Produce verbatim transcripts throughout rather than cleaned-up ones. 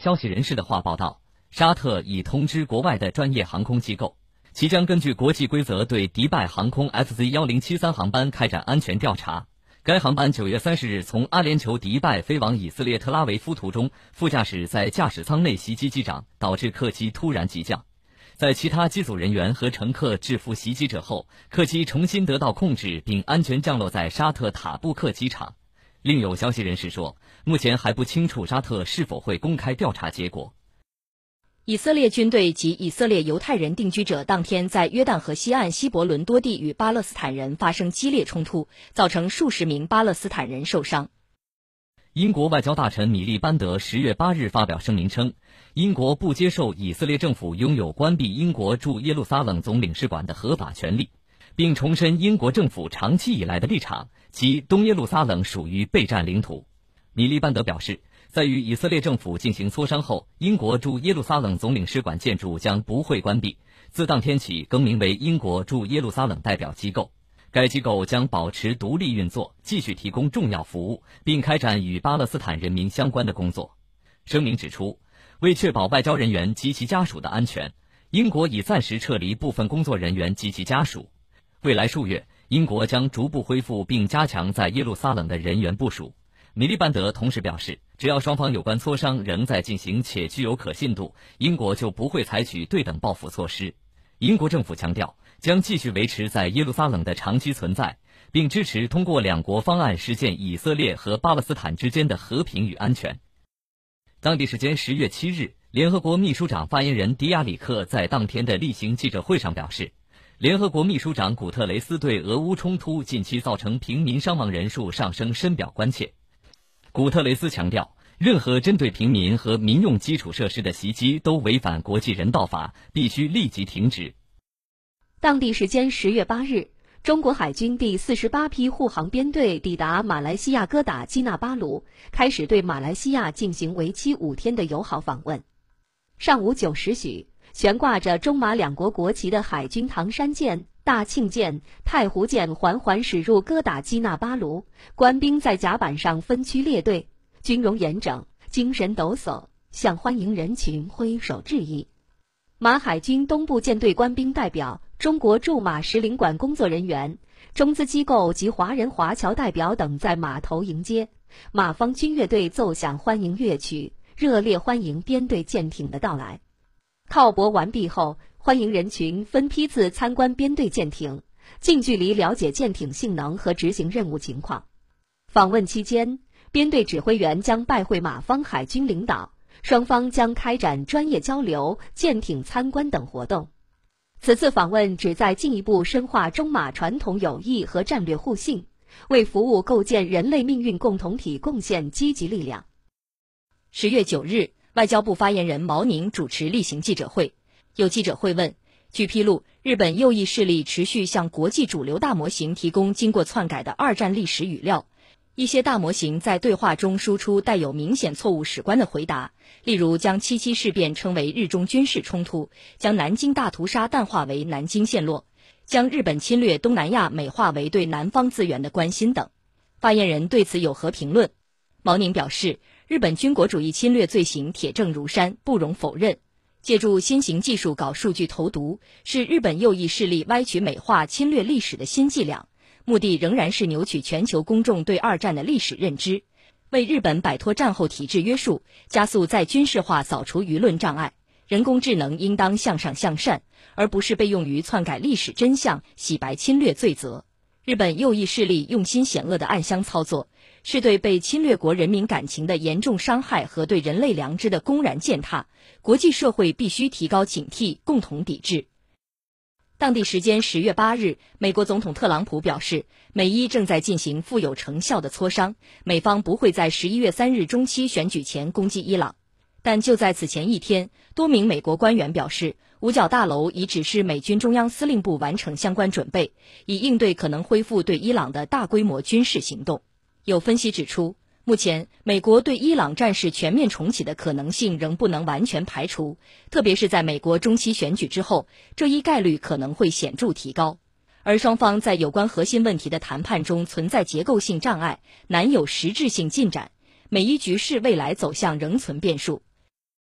消息人士的话报道，沙特已通知国外的专业航空机构，其将根据国际规则对迪拜航空 F Z 一零七三航班开展安全调查。该航班九月三十日从阿联酋迪拜飞往以色列特拉维夫途中，副驾驶在驾驶舱内袭击机长，导致客机突然急降。在其他机组人员和乘客制服袭击者后，客机重新得到控制并安全降落在沙特塔布克机场。另有消息人士说，目前还不清楚沙特是否会公开调查结果。 以色列军队及以色列犹太人定居者当天在约旦河西岸希伯伦多地与巴勒斯坦人发生激烈冲突，造成数十名巴勒斯坦人受伤。 英国外交大臣米利班德十月八日发表声明称，英国不接受以色列政府拥有关闭英国驻耶路撒冷总领事馆的合法权利，并重申英国政府长期以来的立场，即东耶路撒冷属于备战领土。米利班德表示，在与以色列政府进行磋商后，英国驻耶路撒冷总领事馆建筑将不会关闭，自当天起更名为英国驻耶路撒冷代表机构。该机构将保持独立运作，继续提供重要服务，并开展与巴勒斯坦人民相关的工作。声明指出，为确保外交人员及其家属的安全，英国已暂时撤离部分工作人员及其家属。未来数月，英国将逐步恢复并加强在耶路撒冷的人员部署。米利班德同时表示，只要双方有关磋商仍在进行且具有可信度，英国就不会采取对等报复措施。英国政府强调，将继续维持在耶路撒冷的长期存在，并支持通过两国方案实现以色列和巴勒斯坦之间的和平与安全。当地时间十月七日，联合国秘书长发言人迪亚里克在当天的例行记者会上表示，联合国秘书长古特雷斯对俄乌冲突近期造成平民伤亡人数上升深表关切。古特雷斯强调，任何针对平民和民用基础设施的袭击都违反国际人道法，必须立即停止。 当地时间十月八日，中国海军第四十八批护航编队抵达马来西亚哥打基纳巴鲁，开始对马来西亚进行为期五天的友好访问。上午九时许，悬挂着中马两国国旗的海军唐山舰、大庆舰、太湖舰缓缓驶入哥打基纳巴鲁，官兵在甲板上分区列队，军容严整，精神抖擞，向欢迎人群挥手致意。马海军东部舰队官兵代表、中国驻马使领馆工作人员、中资机构及华人华侨代表等在码头迎接，马方军乐队奏响欢迎乐曲，热烈欢迎编队舰艇的到来。靠泊完毕后，欢迎人群分批次参观编队舰艇，近距离了解舰艇性能和执行任务情况。访问期间，编队指挥员将拜会马方海军领导，双方将开展专业交流、舰艇参观等活动。此次访问旨在进一步深化中马传统友谊和战略互信，为服务构建人类命运共同体贡献积极力量。十月九日，外交部发言人毛宁主持例行记者会。有记者会问，据披露，日本右翼势力持续向国际主流大模型提供经过篡改的二战历史语料，一些大模型在对话中输出带有明显错误史观的回答，例如将七七事变称为日中军事冲突，将南京大屠杀淡化为南京陷落，将日本侵略东南亚美化为对南方资源的关心等。发言人对此有何评论？毛宁表示，日本军国主义侵略罪行铁证如山，不容否认。借助新型技术搞数据投毒，是日本右翼势力歪曲美化侵略历史的新伎俩，目的仍然是扭曲全球公众对二战的历史认知，为日本摆脱战后体制约束，加速再军事化扫除舆论障碍。人工智能应当向上向善，而不是被用于篡改历史真相、洗白侵略罪责。日本右翼势力用心险恶的暗箱操作，是对被侵略国人民感情的严重伤害和对人类良知的公然践踏，国际社会必须提高警惕，共同抵制。当地时间十月八日，美国总统特朗普表示，美伊正在进行富有成效的磋商，美方不会在十一月三日中期选举前攻击伊朗。但就在此前一天，多名美国官员表示，五角大楼已指示美军中央司令部完成相关准备，以应对可能恢复对伊朗的大规模军事行动。有分析指出，目前美国对伊朗战事全面重启的可能性仍不能完全排除，特别是在美国中期选举之后，这一概率可能会显著提高。而双方在有关核心问题的谈判中存在结构性障碍，难有实质性进展，美伊局势未来走向仍存变数。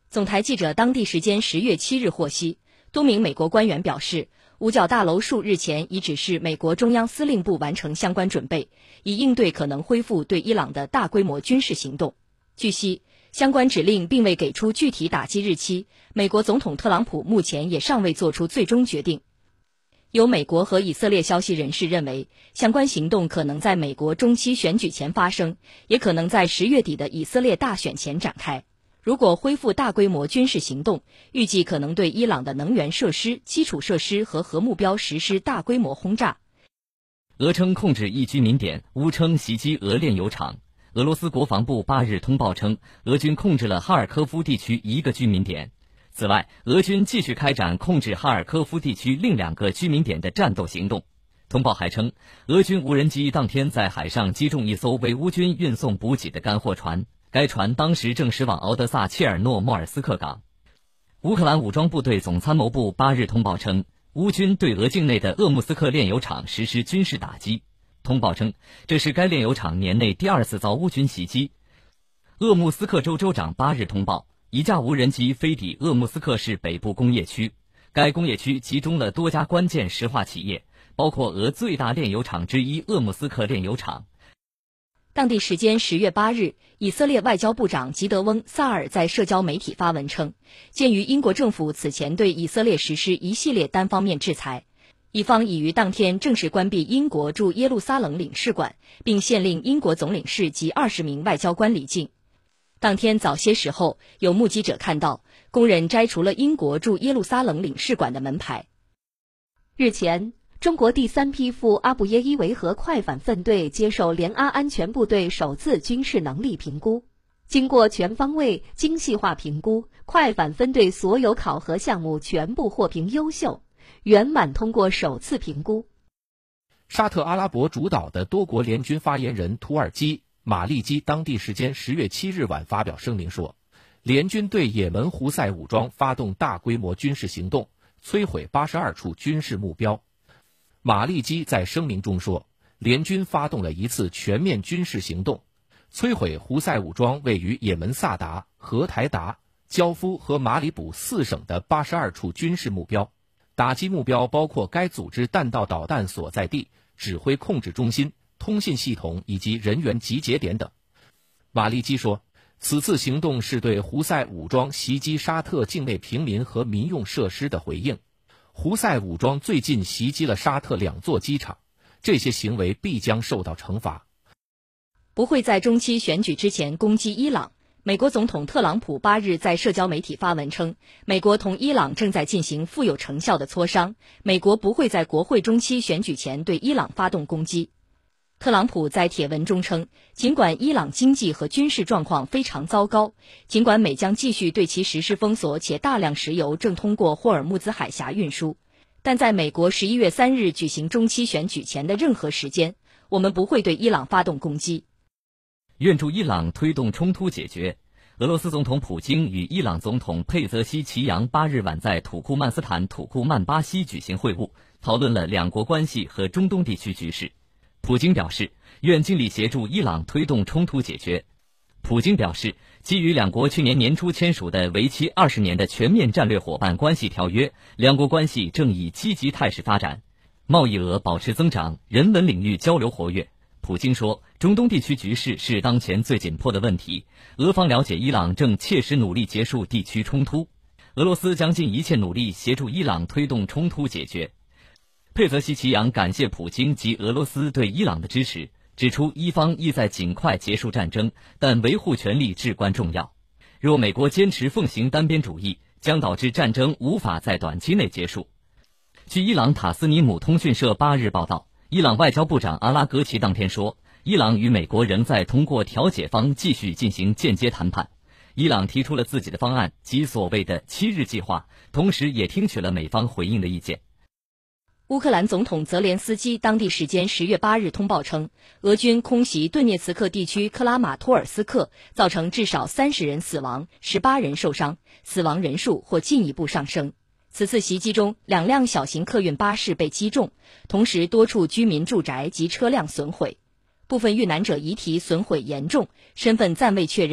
总台记者当地时间十月七日获悉，多名美国官员表示，五角大楼数日前已指示美国中央司令部完成相关准备，以应对可能恢复对伊朗的大规模军事行动。据悉，相关指令并未给出具体打击日期，美国总统特朗普目前也尚未做出最终决定。有美国和以色列消息人士认为，相关行动可能在美国中期选举前发生，也可能在十月底的以色列大选前展开。如果恢复大规模军事行动，预计可能对伊朗的能源设施、基础设施和核目标实施大规模轰炸。 俄称控制一居民点，乌称袭击俄炼油厂。俄罗斯国防部八日通报称，俄军控制了哈尔科夫地区一个居民点。此外，俄军继续开展控制哈尔科夫地区另两个居民点的战斗行动。通报还称，俄军无人机当天在海上击中一艘为乌军运送补给的干货船，该船当时正驶往敖德萨切尔诺莫尔斯克港。乌克兰武装部队总参谋部八日通报称，乌军对俄境内的鄂木斯克炼油厂实施军事打击。通报称，这是该炼油厂年内第二次遭乌军袭击。鄂木斯克州州长八日通报，一架无人机飞抵鄂木斯克市北部工业区，该工业区集中了多家关键石化企业，包括俄最大炼油厂之一鄂木斯克炼油厂。 当地时间十月八日，以色列外交部长吉德翁·萨尔在社交媒体发文称，鉴于英国政府此前对以色列实施一系列单方面制裁，以方已于当天正式关闭英国驻耶路撒冷领事馆，并限令英国总领事及二十名外交官离境。当天早些时候，有目击者看到工人摘除了英国驻耶路撒冷领事馆的门牌。 日前，中国第三批赴阿布耶伊维和快反分队接受联阿安全部队首次军事能力评估。经过全方位、精细化评估，快反分队所有考核项目全部获评优秀，圆满通过首次评估。 沙特阿拉伯主导的多国联军发言人土耳其马利基当地时间十月七日晚发表声明说，联军对也门胡塞武装发动大规模军事行动，摧毁八十二处军事目标。马利基在声明中说，联军发动了一次全面军事行动，摧毁胡塞武装位于也门萨达、荷台达、焦夫和马里卜四省的八十二处军事目标，打击目标包括该组织弹道导弹所在地、指挥控制中心、通信系统以及人员集结点等。马利基说，此次行动是对胡塞武装袭击沙特境内平民和民用设施的回应。胡塞武装最近袭击了沙特两座机场，这些行为必将受到惩罚。 不会在中期选举之前攻击伊朗。美国总统特朗普八日在社交媒体发文称，美国同伊朗正在进行富有成效的磋商，美国不会在国会中期选举前对伊朗发动攻击。特朗普在帖文中称，尽管伊朗经济和军事状况非常糟糕，尽管美将继续对其实施封锁，且大量石油正通过霍尔木兹海峡运输，但在美国十一月三日举行中期选举前的任何时间，我们不会对伊朗发动攻击。 愿助伊朗推动冲突解决。俄罗斯总统普京与伊朗总统佩泽西奇扬八日晚在土库曼斯坦土库曼巴西举行会晤，讨论了两国关系和中东地区局势。普京表示，愿尽力协助伊朗推动冲突解决。普京表示，基于两国去年年初签署的为期二十年的全面战略伙伴关系条约，两国关系正以积极态势发展，贸易额保持增长，人文领域交流活跃。普京说，中东地区局势是当前最紧迫的问题，俄方了解伊朗正切实努力结束地区冲突，俄罗斯将尽一切努力协助伊朗推动冲突解决。佩泽西奇扬感谢普京及俄罗斯对伊朗的支持，指出伊方意在尽快结束战争，但维护权利至关重要。若美国坚持奉行单边主义，将导致战争无法在短期内结束。据伊朗塔斯尼姆通讯社八日报道，伊朗外交部长阿拉格齐当天说，伊朗与美国仍在通过调解方继续进行间接谈判。伊朗提出了自己的方案及所谓的七日计划，同时也听取了美方回应的意见。 乌克兰总统泽连斯基当地时间十月八日通报称，俄军空袭顿涅茨克地区克拉马托尔斯克，造成至少三十人死亡，十八人受伤，死亡人数或进一步上升。此次袭击中，两辆小型客运巴士被击中，同时多处居民住宅及车辆损毁，部分遇难者遗体损毁严重，身份暂未确认，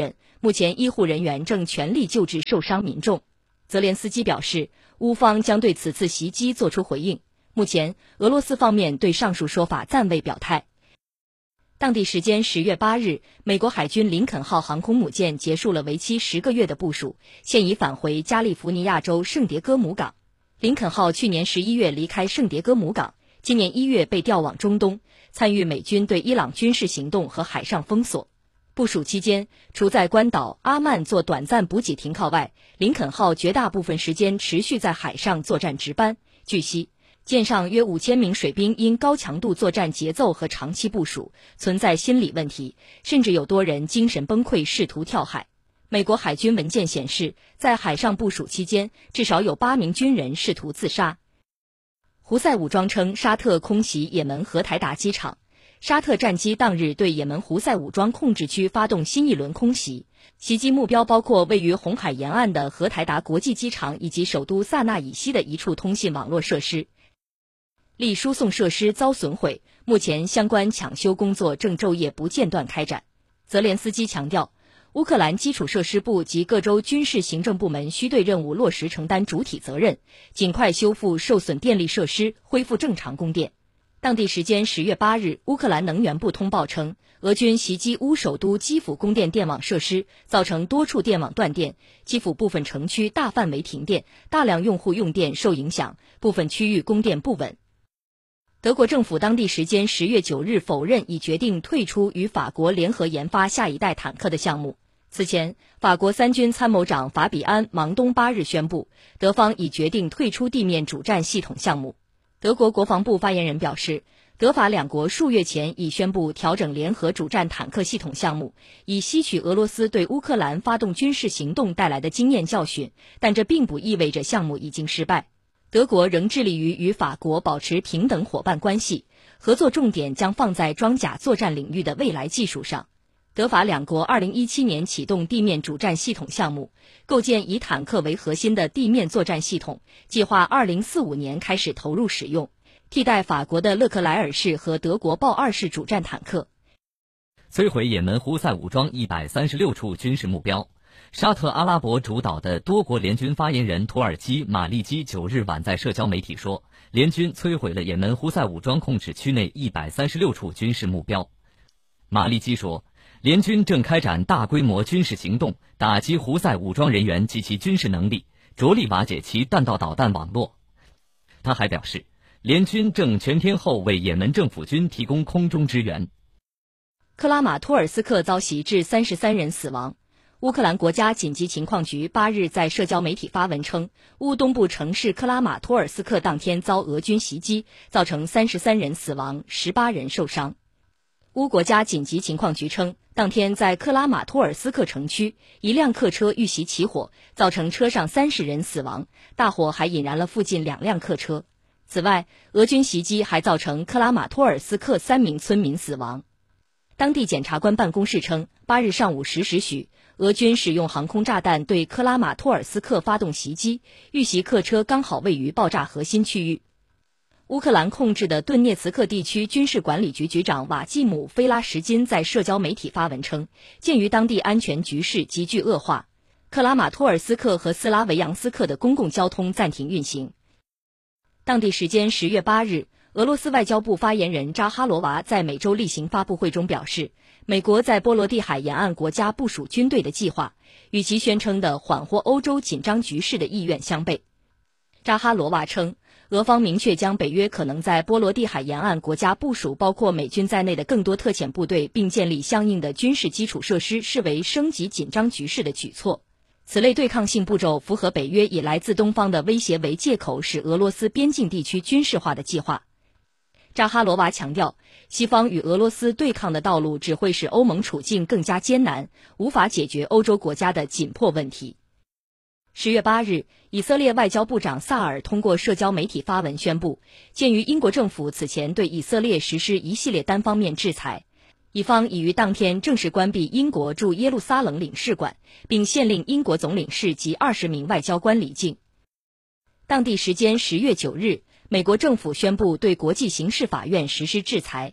目前医护人员正全力救治受伤民众。泽连斯基表示，乌方将对此次袭击作出回应。目前，俄罗斯方面对上述说法暂未表态。当地时间十月八日，美国海军林肯号航空母舰结束了为期十个月的部署，现已返回加利福尼亚州圣迭戈姆港。林肯号去年十一月离开圣迭戈姆港，今年一月被调往中东，参与美军对伊朗军事行动和海上封锁。部署期间，除在关岛阿曼做短暂补给停靠外，林肯号绝大部分时间持续在海上作战值班。据悉，舰上约五千名水兵因高强度作战节奏和长期部署，存在心理问题，甚至有多人精神崩溃，试图跳海。美国海军文件显示，在海上部署期间，至少有八名军人试图自杀。胡塞武装称，沙特空袭也门荷台达机场。沙特战机当日对也门胡塞武装控制区发动新一轮空袭，袭击目标包括位于红海沿岸的荷台达国际机场以及首都萨那以西的一处通信网络设施。力输送设施遭损毁，目前相关抢修工作正昼夜不间断开展。泽连斯基强调，乌克兰基础设施部及各州军事行政部门需对任务落实承担主体责任，尽快修复受损电力设施，恢复正常供电。当地时间十月八日，乌克兰能源部通报称，俄军袭击乌首都基辅供电电网设施，造成多处电网断电，基辅部分城区大范围停电，大量用户用电受影响，部分区域供电不稳。德国政府当地时间十月九日否认已决定退出与法国联合研发下一代坦克的项目。此前，法国三军参谋长法比安·芒东八日宣布，德方已决定退出地面主战系统项目。德国国防部发言人表示，德法两国数月前已宣布调整联合主战坦克系统项目，以吸取俄罗斯对乌克兰发动军事行动带来的经验教训，但这并不意味着项目已经失败。德国仍致力于与法国保持平等伙伴关系，合作重点将放在装甲作战领域的未来技术上。德法两国二零一七年启动地面主战系统项目，构建以坦克为核心的地面作战系统，计划二零四五年开始投入使用，替代法国的勒克莱尔式和德国豹二式主战坦克。 摧毁也门胡塞武装一百三十六处军事目标。沙特阿拉伯主导的多国联军发言人土耳其马利基九日晚在社交媒体说，联军摧毁了也门胡塞武装控制区内一百三十六处军事目标。马利基说，联军正开展大规模军事行动，打击胡塞武装人员及其军事能力，着力瓦解其弹道导弹网络。他还表示，联军正全天候为也门政府军提供空中支援。 克拉马托尔斯克遭袭致三十三人死亡。乌克兰国家紧急情况局八日在社交媒体发文称，乌东部城市克拉马托尔斯克当天遭俄军袭击，造成三十三人死亡，十八人受伤。乌国家紧急情况局称，当天在克拉马托尔斯克城区，一辆客车遇袭起火，造成车上三十人死亡，大火还引燃了附近两辆客车。此外，俄军袭击还造成克拉马托尔斯克三名村民死亡。当地检察官办公室称，八日上午十时许，俄军使用航空炸弹对克拉马托尔斯克发动袭击，遇袭客车刚好位于爆炸核心区域。乌克兰控制的顿涅茨克地区军事管理局局长瓦季姆·菲拉什金在社交媒体发文称，鉴于当地安全局势急剧恶化，克拉马托尔斯克和斯拉维扬斯克的公共交通暂停运行。当地时间十月八日，俄罗斯外交部发言人扎哈罗娃在美洲例行发布会中表示，美国在波罗的海沿岸国家部署军队的计划，与其宣称的缓和欧洲紧张局势的意愿相悖。扎哈罗娃称，俄方明确将北约可能在波罗的海沿岸国家部署包括美军在内的更多特遣部队，并建立相应的军事基础设施，视为升级紧张局势的举措。此类对抗性步骤符合北约以来自东方的威胁为借口使俄罗斯边境地区军事化的计划。扎哈罗娃强调，西方与俄罗斯对抗的道路只会使欧盟处境更加艰难，无法解决欧洲国家的紧迫问题。十月八日，以色列外交部长萨尔通过社交媒体发文宣布，鉴于英国政府此前对以色列实施一系列单方面制裁，以方已于当天正式关闭英国驻耶路撒冷领事馆，并限令英国总领事及二十名外交官离境。当地时间十月九日，美国政府宣布对国际刑事法院实施制裁。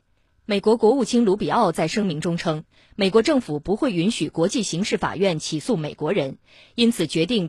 美国国务卿卢比奥在声明中称，美国政府不会允许国际刑事法院起诉美国人，因此决定